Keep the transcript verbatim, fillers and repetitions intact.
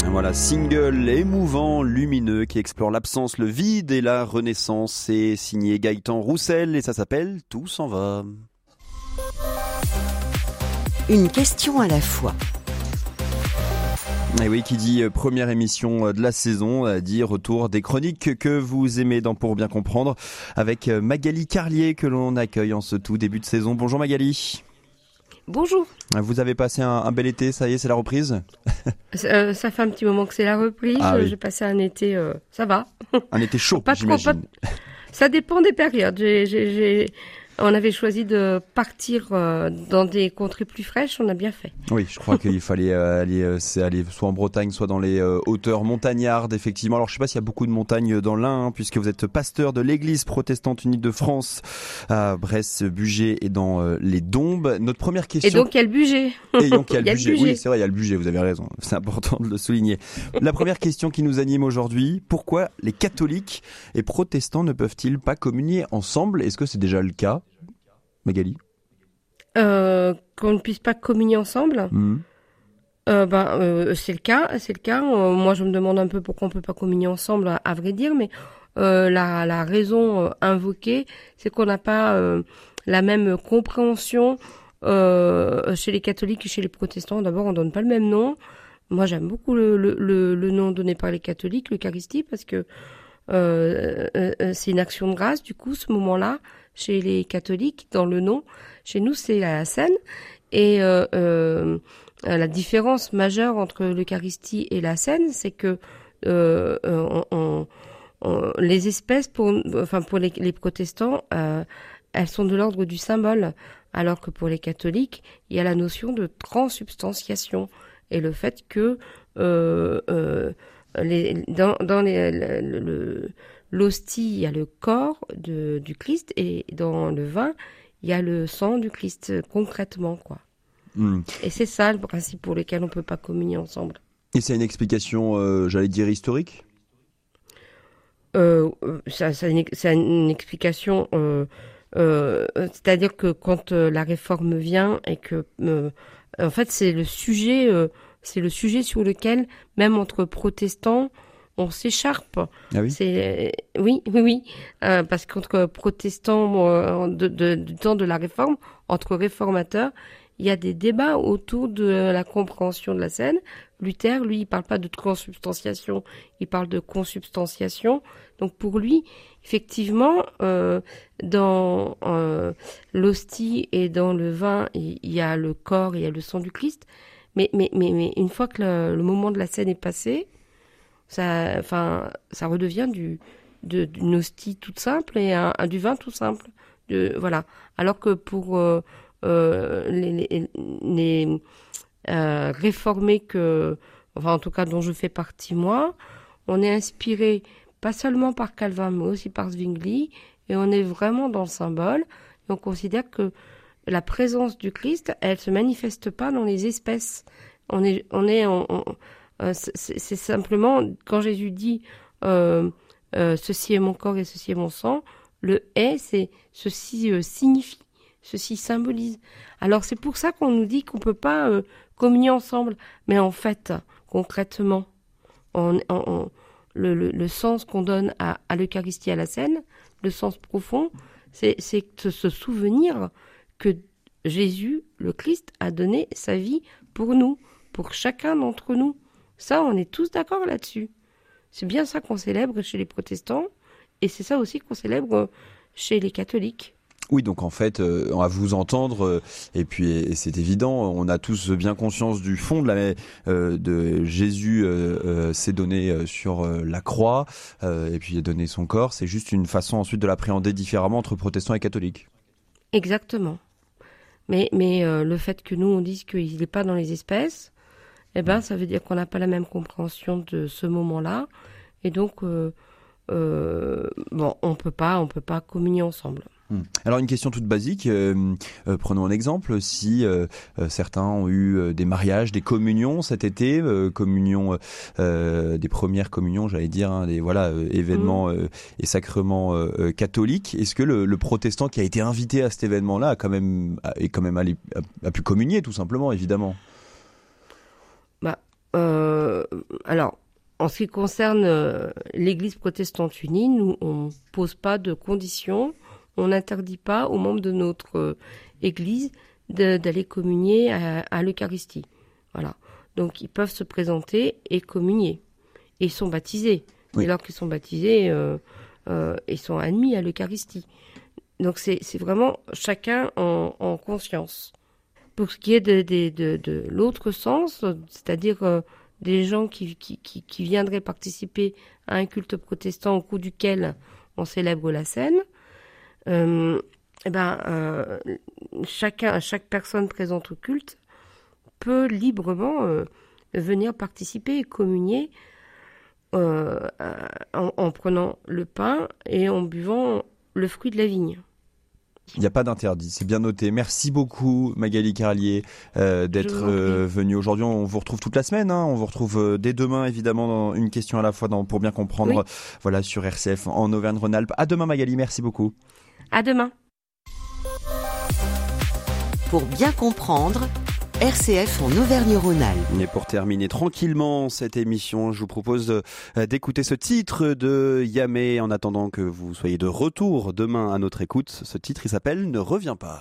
Voilà, single émouvant, lumineux, qui explore l'absence, le vide et la renaissance. C'est signé Gaëtan Roussel et ça s'appelle Tout s'en va. Une question à la fois. Et oui, qui dit première émission de la saison, dit retour des chroniques que vous aimez dans Pour bien comprendre, avec Magali Carlier que l'on accueille en ce tout début de saison. Bonjour Magali. Bonjour. Vous avez passé un, un bel été, ça y est, c'est la reprise ? euh, Ça fait un petit moment que c'est la reprise, ah, oui. J'ai passé un été, euh, ça va. Un été chaud, pas j'imagine. Trop, pas... Ça dépend des périodes. J'ai, j'ai, j'ai... On avait choisi de partir euh, dans des contrées plus fraîches, on a bien fait. Oui, je crois qu'il fallait euh, aller, euh, c'est aller soit en Bretagne, soit dans les euh, hauteurs montagnardes, effectivement. Alors, je ne sais pas s'il y a beaucoup de montagnes dans l'Ain, hein, puisque vous êtes pasteur de l'Église protestante unie de France à Brest, Bugey et dans euh, les Dombes. Notre première question. Et donc, il y a le budget. Et donc, il y a le, y a budget. le budget. Oui, c'est vrai, il y a le budget, vous avez raison. C'est important de le souligner. La première question qui nous anime aujourd'hui, pourquoi les catholiques et protestants ne peuvent-ils pas communier ensemble ? Est-ce que c'est déjà le cas ? Magali euh, Qu'on ne puisse pas communier ensemble mmh. euh, ben, euh, c'est le cas, c'est le cas. Euh, moi, je me demande un peu pourquoi on peut pas communier ensemble, à, à vrai dire, mais euh, la, la raison euh, invoquée, c'est qu'on n'a pas euh, la même compréhension euh, chez les catholiques et chez les protestants. D'abord, on donne pas le même nom. Moi, j'aime beaucoup le, le, le, le nom donné par les catholiques, l'Eucharistie, parce que euh, euh, c'est une action de grâce, du coup, ce moment-là. Chez les catholiques, dans le nom, chez nous, c'est la scène. Et euh, euh, la différence majeure entre l'Eucharistie et la scène, c'est que euh, on, on, on, les espèces, pour, enfin pour les, les protestants, euh, elles sont de l'ordre du symbole, alors que pour les catholiques, il y a la notion de transsubstantiation et le fait que euh, euh, les, dans, dans les, le, le l'hostie, il y a le corps de, du Christ et dans le vin, il y a le sang du Christ, concrètement, quoi. Mmh. Et c'est ça le principe pour lequel on ne peut pas communier ensemble. Et c'est une explication, euh, j'allais dire, historique ? euh, ça, ça, C'est une explication, euh, euh, c'est-à-dire que quand euh, la réforme vient et que, euh, en fait, c'est le sujet, euh, c'est le sujet sur lequel, même entre protestants, on s'écharpe. Ah oui. C'est oui, oui, oui, euh, parce qu'entre protestants euh, de, de, du temps de la réforme, entre réformateurs, il y a des débats autour de la compréhension de la scène. Luther, lui, il parle pas de transubstantiation, il parle de consubstantiation. Donc pour lui, effectivement, euh, dans euh, l'hostie et dans le vin, il y a le corps, il y a le sang du Christ. Mais mais mais, mais une fois que le, le moment de la scène est passé, ça, enfin, ça redevient du, de, d'une hostie toute simple et un, un, du vin tout simple. De, voilà. Alors que pour euh, euh, les, les, les euh, réformés que, enfin, en tout cas, dont je fais partie moi, on est inspiré pas seulement par Calvin, mais aussi par Zwingli, et on est vraiment dans le symbole. Et on considère que la présence du Christ, elle se manifeste pas dans les espèces. On est, on est, on, on, Euh, c'est, c'est simplement, quand Jésus dit euh, euh, « ceci est mon corps et ceci est mon sang », le « est », c'est « ceci euh, signifie », ceci symbolise. Alors c'est pour ça qu'on nous dit qu'on ne peut pas euh, communier ensemble. Mais en fait, concrètement, on, on, on, le, le, le sens qu'on donne à, à l'Eucharistie, à la scène, le sens profond, c'est, c'est de se souvenir que Jésus, le Christ, a donné sa vie pour nous, pour chacun d'entre nous. Ça, on est tous d'accord là-dessus. C'est bien ça qu'on célèbre chez les protestants et c'est ça aussi qu'on célèbre chez les catholiques. Oui, donc en fait, euh, à vous entendre, euh, et puis et c'est évident, on a tous bien conscience du fond de la euh, de Jésus euh, euh, s'est donné euh, sur euh, la croix, euh, et puis il a donné son corps. C'est juste une façon ensuite de l'appréhender différemment entre protestants et catholiques. Exactement. Mais mais euh, le fait que nous on dise qu'il n'est pas dans les espèces, eh ben, ça veut dire qu'on n'a pas la même compréhension de ce moment-là. Et donc, euh, euh, bon, on peut pas, on peut pas communier ensemble. Alors, une question toute basique. Euh, euh, prenons un exemple. Si euh, euh, certains ont eu euh, des mariages, des communions cet été, euh, communions, euh, des premières communions, j'allais dire, hein, des voilà euh, événements euh, et sacrements euh, catholiques. Est-ce que le, le protestant qui a été invité à cet événement-là a quand même, a, est quand même allé, a, a pu communier, tout simplement, évidemment? Bah, euh, alors, en ce qui concerne euh, l'Église protestante unie, nous, on ne pose pas de conditions, on n'interdit pas aux membres de notre euh, Église de, d'aller communier à, à l'Eucharistie. Voilà. Donc, ils peuvent se présenter et communier. Et ils sont baptisés. Oui. Et alors qu'ils sont baptisés, euh, euh, ils sont admis à l'Eucharistie. Donc, c'est, c'est vraiment chacun en, en conscience. Pour ce qui est de, de, de, de l'autre sens, c'est-à-dire euh, des gens qui, qui, qui, qui viendraient participer à un culte protestant au cours duquel on célèbre la scène, euh, eh ben, euh, chacun, chaque personne présente au culte peut librement euh, venir participer et communier euh, en, en prenant le pain et en buvant le fruit de la vigne. Il n'y a pas d'interdit, c'est bien noté. Merci beaucoup Magali Carlier euh, d'être euh, venue aujourd'hui. On vous retrouve toute la semaine, hein. On vous retrouve euh, dès demain évidemment dans une question à la fois dans, pour bien comprendre, oui. Voilà, sur R C F en Auvergne-Rhône-Alpes. À demain Magali, merci beaucoup. À demain. Pour bien comprendre, R C F en Auvergne-Rhône-Alpes. Et pour terminer tranquillement cette émission, je vous propose d'écouter ce titre de Yamé en attendant que vous soyez de retour demain à notre écoute. Ce titre, il s'appelle « Ne reviens pas ».